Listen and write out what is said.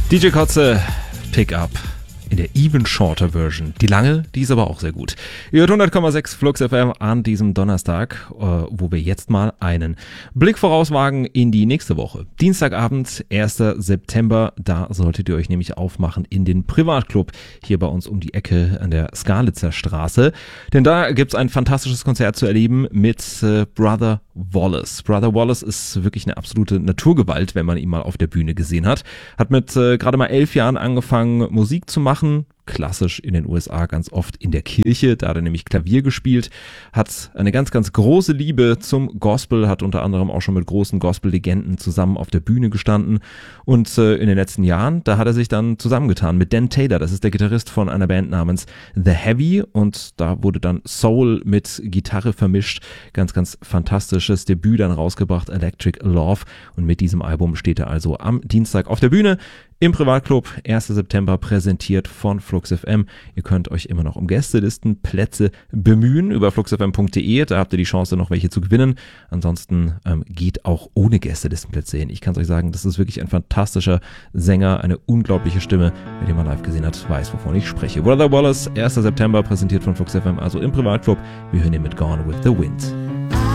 DJ Kotze, Pick Up in der even shorter Version. Die lange, die ist aber auch sehr gut. Ihr hört 100,6 Flux FM an diesem Donnerstag, wo wir jetzt mal einen Blick vorauswagen in die nächste Woche. Dienstagabend, 1. September, da solltet ihr euch nämlich aufmachen in den Privatclub hier bei uns um die Ecke an der Skalitzer Straße. Denn da gibt's ein fantastisches Konzert zu erleben mit Brother Wallace. Brother Wallace ist wirklich eine absolute Naturgewalt, wenn man ihn mal auf der Bühne gesehen hat. Hat mit gerade mal 11 Jahren angefangen, Musik zu machen. Klassisch in den USA ganz oft in der Kirche, da hat er nämlich Klavier gespielt, hat eine ganz, ganz große Liebe zum Gospel, hat unter anderem auch schon mit großen Gospel-Legenden zusammen auf der Bühne gestanden und in den letzten Jahren, da hat er sich dann zusammengetan mit Dan Taylor, das ist der Gitarrist von einer Band namens The Heavy und da wurde dann Soul mit Gitarre vermischt, ganz, ganz fantastisches Debüt dann rausgebracht, Electric Love, und mit diesem Album steht er also am Dienstag auf der Bühne im Privatclub, 1. September, präsentiert von Flux FM. Ihr könnt euch immer noch um Gästelistenplätze bemühen über fluxfm.de. Da habt ihr die Chance, noch welche zu gewinnen. Ansonsten geht auch ohne Gästelistenplätze hin. Ich kann es euch sagen, das ist wirklich ein fantastischer Sänger, eine unglaubliche Stimme. Wer den mal live gesehen hat, weiß, wovon ich spreche. Brother Wallace, 1. September, präsentiert von Flux FM, also im Privatclub. Wir hören ihn mit Gone with the Wind.